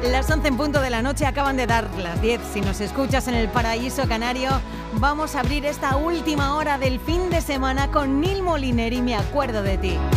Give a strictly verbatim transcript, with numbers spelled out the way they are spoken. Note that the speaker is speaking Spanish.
Las once en punto de la noche, acaban de dar las diez. Si nos escuchas en el paraíso canario, vamos a abrir esta última hora del fin de semana con Neil Moliner y Me acuerdo de ti.